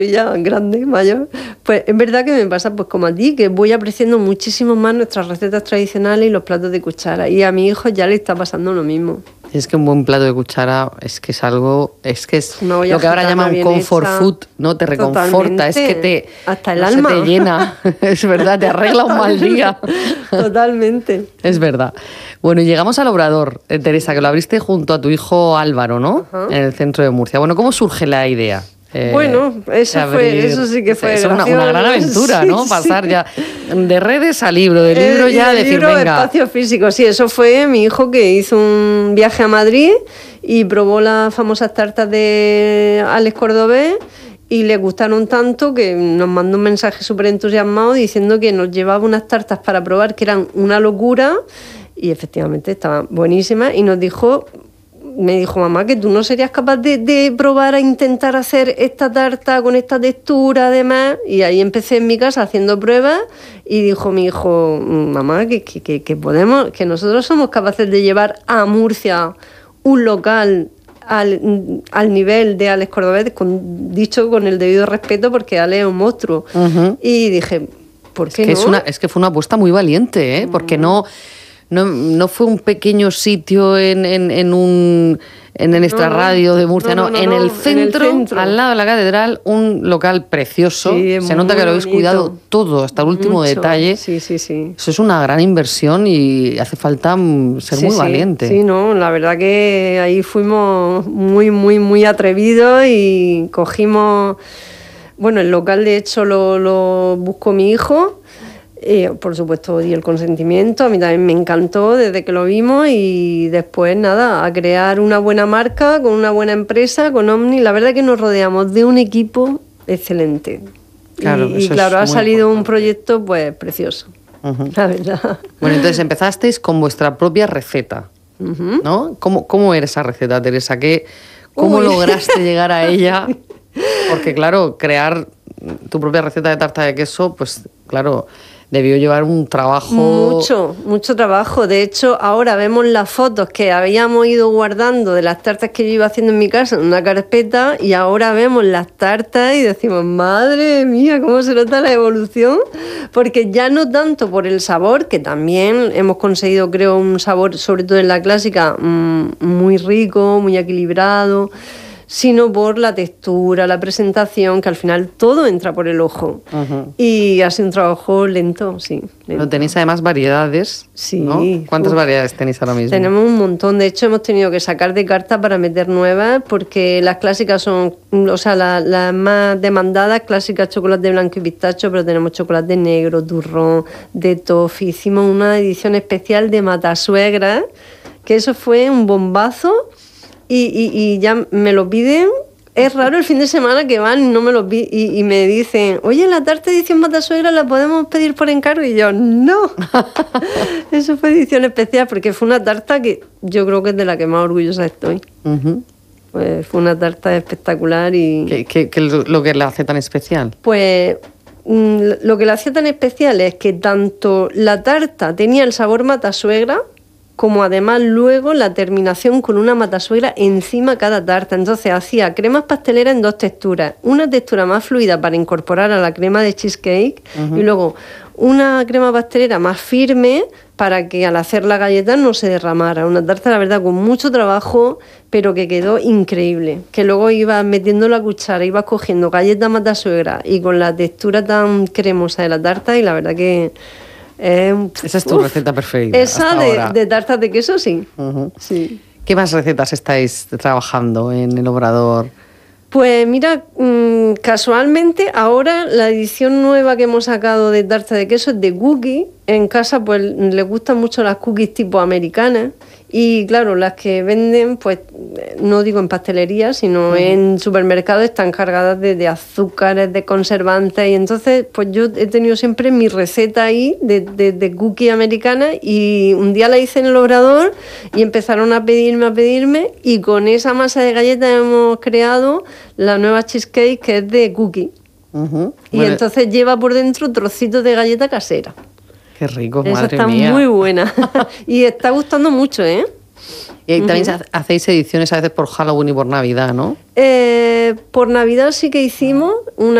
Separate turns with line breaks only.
ya grande, mayor, pues es verdad que me pasa pues como a ti, que voy apreciando muchísimo más nuestras recetas tradicionales y los platos de cuchara. Y a mi hijo ya le está pasando lo mismo.
Es que un buen plato de cuchara es que es algo, es que es
Una olla
lo que ahora
gitana
llaman
bien
comfort
hecha.
food, ¿no? Te reconforta,
Totalmente.
es que te...
Hasta el
no
alma.
se te llena, es verdad, te arregla un mal día.
Totalmente.
Es verdad. Bueno, y llegamos al Obrador, Teresa, que lo abriste junto a tu hijo Álvaro, ¿no?
Ajá.
En el centro de Murcia. Bueno, ¿cómo surge la idea?
Bueno, eso sí que fue
es una gran aventura,
sí,
¿no? Pasar ya de redes a libro, de libro
y
ya
de
decir,
libro,
venga.
espacio físico. Sí, eso fue mi hijo que hizo un viaje a Madrid y probó las famosas tartas de Alex Cordobés y le gustaron tanto que nos mandó un mensaje súper entusiasmado diciendo que nos llevaba unas tartas para probar que eran una locura y efectivamente estaban buenísimas y me dijo, mamá, que tú no serías capaz de probar a intentar hacer esta tarta con esta textura, además. Y ahí empecé en mi casa haciendo pruebas y dijo mi hijo, mamá, que podemos, que nosotros somos capaces de llevar a Murcia un local al nivel de Alex Cordobés, dicho con el debido respeto, porque Alex es un monstruo. Uh-huh. Y dije, ¿por qué no?
Es que fue una apuesta muy valiente, ¿eh? Porque no fue un pequeño sitio en nuestra radio de Murcia, en el centro, al lado de la catedral, un local precioso. Sí, se nota que lo habéis cuidado todo, hasta el último detalle.
Sí.
Eso es una gran inversión y hace falta ser muy valiente.
Sí, no, la verdad que ahí fuimos muy, muy, muy atrevidos y cogimos... Bueno, el local de hecho lo buscó mi hijo. Por supuesto di el consentimiento, a mí también me encantó desde que lo vimos y después nada, a crear una buena marca con una buena empresa, con Omni. La verdad que nos rodeamos de un equipo excelente.
Claro,
y claro, ha salido un proyecto pues precioso, uh-huh. La verdad.
Bueno, entonces empezasteis con vuestra propia receta, uh-huh. ¿No? ¿Cómo era esa receta, Teresa? ¿Cómo lograste llegar a ella? Porque claro, crear tu propia receta de tarta de queso, pues claro... Debió llevar un trabajo...
Mucho trabajo. De hecho, ahora vemos las fotos que habíamos ido guardando de las tartas que yo iba haciendo en mi casa en una carpeta y ahora vemos las tartas y decimos, madre mía, cómo se nota la evolución. Porque ya no tanto por el sabor, que también hemos conseguido, creo, un sabor, sobre todo en la clásica, muy rico, muy equilibrado, sino por la textura, la presentación, que al final todo entra por el ojo. Uh-huh. Y ha sido un trabajo lento, sí.
Pero tenéis además variedades,
sí,
¿no? ¿Cuántas variedades tenéis ahora mismo?
Tenemos un montón. De hecho, hemos tenido que sacar de carta para meter nuevas, porque las clásicas son, o sea, las más demandadas, clásicas chocolate blanco y pistacho, pero tenemos chocolate negro, turrón, de toffee. Hicimos una edición especial de matasuegra, que eso fue un bombazo. Y ya me lo piden. Es raro el fin de semana que van y no me lo piden y me dicen, oye, la tarta edición matasuegra la podemos pedir por encargo. Y yo, no. Eso fue edición especial porque fue una tarta que yo creo que es de la que más orgullosa estoy. Uh-huh. Pues fue una tarta espectacular y...
¿Qué lo que la hace tan especial?
Pues lo que la hacía tan especial es que tanto la tarta tenía el sabor matasuegra, como además luego la terminación con una matasuegra encima cada tarta. Entonces hacía cremas pasteleras en dos texturas. Una textura más fluida para incorporar a la crema de cheesecake, uh-huh. Y luego una crema pastelera más firme para que al hacer la galleta no se derramara. Una tarta, la verdad, con mucho trabajo, pero que quedó increíble. Que luego ibas metiendo la cuchara, ibas cogiendo galleta matasuegra y con la textura tan cremosa de la tarta y la verdad que...
Esa es tu receta preferida.
Esa de tartas de queso, sí.
Uh-huh.
Sí.
¿Qué más recetas estáis trabajando en el Obrador?
Pues mira, casualmente ahora la edición nueva que hemos sacado de tarta de queso es de cookies. En casa pues les gustan mucho las cookies tipo americanas y claro, las que venden pues no digo en pastelería, sino en supermercados están cargadas de azúcares, de conservantes y entonces pues yo he tenido siempre mi receta ahí de cookie americana y un día la hice en el Obrador y empezaron a pedirme y con esa masa de galletas hemos creado la nueva cheesecake que es de cookie. Uh-huh. Y bueno, entonces lleva por dentro trocitos de galleta casera.
Qué rico,
esa
madre
está
mía.
Muy buena. Y está gustando mucho, ¿eh?
Y también hacéis ediciones a veces por Halloween y por Navidad, ¿no?
Por Navidad sí que hicimos una